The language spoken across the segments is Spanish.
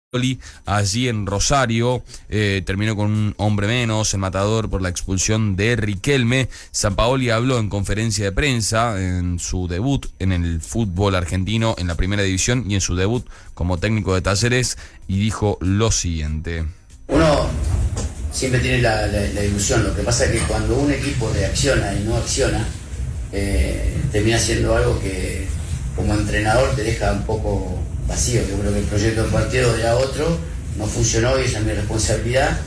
allí en Rosario. Terminó con un hombre menos, el Matador, por la expulsión de Riquelme. Sampaoli habló en conferencia de prensa en su debut en el fútbol argentino en la primera división y en su debut como técnico de Talleres, y dijo lo siguiente: uno siempre tiene la ilusión, lo que pasa es que cuando un equipo reacciona y no acciona, termina siendo algo que como entrenador te deja un poco vacío. Yo creo que el proyecto de partido era otro, no funcionó y esa es mi responsabilidad,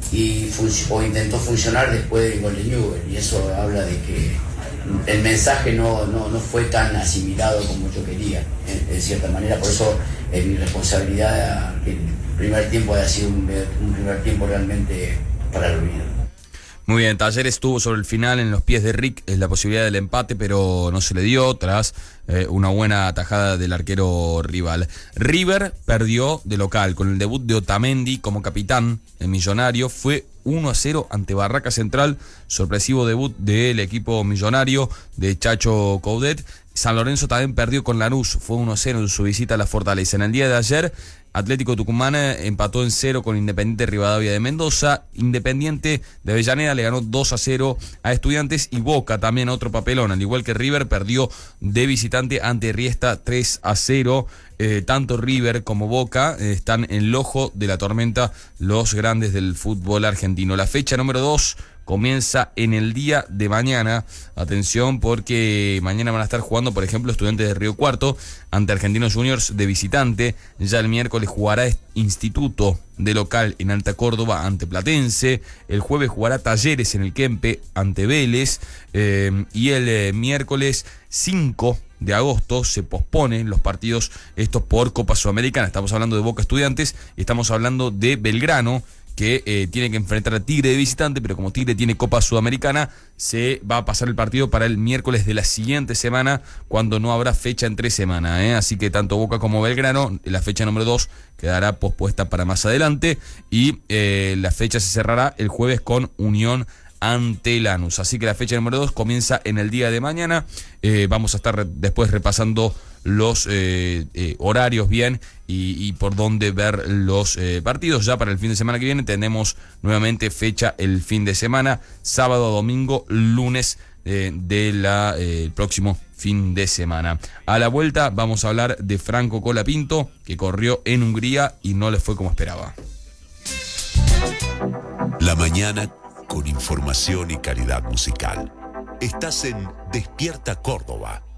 o intentó funcionar después del gol de Newell, y eso habla de que el mensaje no fue tan asimilado como yo quería, de cierta manera. Por eso es mi responsabilidad que el primer tiempo haya sido un primer tiempo realmente para el olvido. Muy bien, Talleres estuvo sobre el final en los pies de Rick la posibilidad del empate, pero no se le dio tras una buena atajada del arquero rival. River perdió de local con el debut de Otamendi como capitán. El millonario fue 1-0 ante Barraca Central, sorpresivo debut del equipo millonario de Chacho Coudet. San Lorenzo también perdió con Lanús, fue 1-0 en su visita a la Fortaleza. En el día de ayer, Atlético Tucumán empató en 0 con Independiente Rivadavia de Mendoza. Independiente de Avellaneda le ganó 2-0 a Estudiantes, y Boca también otro papelón, al igual que River, perdió de visitante ante Riestra 3-0. Tanto River como Boca están en el ojo de la tormenta, los grandes del fútbol argentino. La fecha número 2 comienza en el día de mañana. Atención, porque mañana van a estar jugando, por ejemplo, Estudiantes de Río Cuarto ante Argentinos Juniors de visitante. Ya el miércoles jugará Instituto de local en Alta Córdoba ante Platense. El jueves jugará Talleres en el Kempe ante Vélez. Y el miércoles 5 de agosto se posponen los partidos estos por Copa Sudamericana. Estamos hablando de Boca Estudiantes y estamos hablando de Belgrano, que tiene que enfrentar a Tigre de visitante, pero como Tigre tiene Copa Sudamericana, se va a pasar el partido para el miércoles de la siguiente semana, cuando no habrá fecha entre semana, Así que tanto Boca como Belgrano, la fecha número 2 quedará pospuesta para más adelante, y la fecha se cerrará el jueves con Unión ante Lanús. Así que la fecha número 2 comienza en el día de mañana. Vamos a estar después repasando los horarios bien y por dónde ver los partidos. Ya para el fin de semana que viene tenemos nuevamente fecha el fin de semana, sábado, domingo, lunes del próximo fin de semana. A la vuelta vamos a hablar de Franco Colapinto, que corrió en Hungría y no le fue como esperaba. La mañana con información y calidad musical. Estás en Despierta Córdoba.